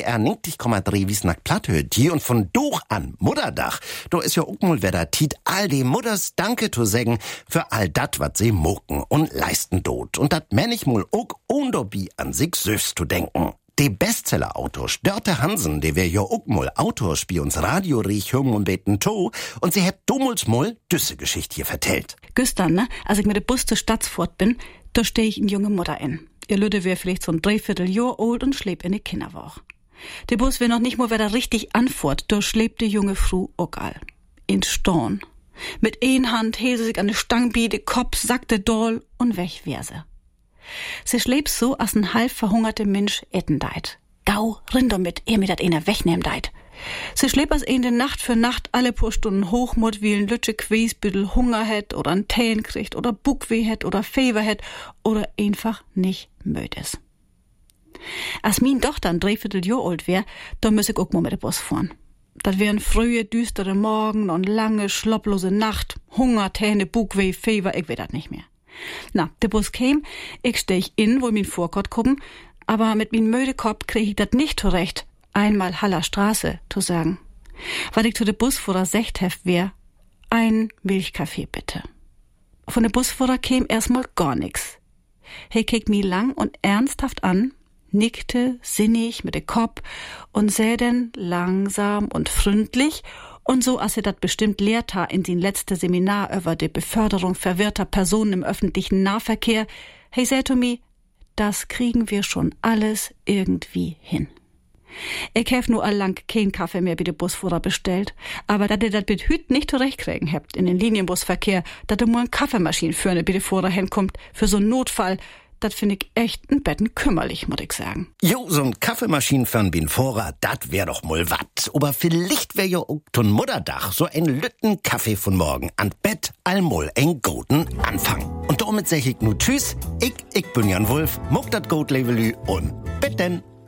NDR 90,3 Wiesnack platt hört die und von doch an Mutterdach. Da ist ja auch mal wieder Tiet all die Mutters Danke zu sagen für all dat, wat sie moken und leisten dort. Und dat menn ich mal auch undobi an sich selbst zu denken. Die Bestseller-Autor Dörte Hansen, die wär ja auch mal Autor bei uns Radio riech hum und beten to, und sie hätt damals mal düsse Geschichte hier vertellt. Gestern, ne, als ich mit der Bus zur Stadt fort bin, da steh ich in junge Mutter in. Ihr Lüde wär vielleicht so ein Dreivierteljahr alt und schläb in die Kinderwoch. Der Bus wär noch nicht mal wieder richtig anfort, da schläbt die junge Frau auch all. In Storn. Mit ein Hand hält sie sich an die Stange, de Kopf sackte doll und weg wär sie. Sie schläbt so, als ein halb verhungerte Mensch etten deit. Gau, rind mit, mir dat einer wegnehm deit. Sie schläbt als de Nacht für Nacht alle paar Stunden hochmut, wie ein Lütsche Quäsbüttel Hunger hätt oder ein Teen kriegt oder Buckweh hätt oder Fever hätt oder einfach nicht möd is. Als min Tochter ein Dreivierteljahr alt wär, da müss ich auch mal mit der Bus fahren. Das wären frühe, düstere Morgen und lange, schlopplose Nacht. Hunger, Täne, Buckweh, Fever, ich weiß das nicht mehr. Na, der Bus käm, ich stech in, wo min Vorkott kuppen, aber mit min müde Kopf krieg ich dat nicht zurecht, einmal Haller Straße zu sagen. Weil ich zu der Busfahrer secht hef wär, ein Milchkaffee bitte. Von der Busfahrer käm erstmal gar nix. He kick mi lang und ernsthaft an, nickte sinnig mit de Kopf und säh denn langsam und freundlich und so, als er dat bestimmt lehrt ha in sin letzte Seminar über die Beförderung verwirrter Personen im öffentlichen Nahverkehr, hey säh to mi, das kriegen wir schon alles irgendwie hin. Ich hef nur allang kein Kaffee mehr bei de Busfahrer bestellt, aber dat ihr dat mit Hüt nicht zurechtkriegen habt in den Linienbusverkehr, dat ihr mal ein Kaffeemaschine führne bei de Fahrer hinkommt, für so'n Notfall, das finde ich echt ein Betten kümmerlich, muss ich sagen. Jo, so'n Kaffeemaschine für'n bin Vorrat, dat wär doch mal wat. Aber vielleicht wär ja auch ton Mutterdach so ein Lütten Kaffee von morgen an Bett allmol ein guten Anfang. Und damit sag ich nur tschüss, ich bin Jan Wulff, muck dat Goat Levelü und bet denn.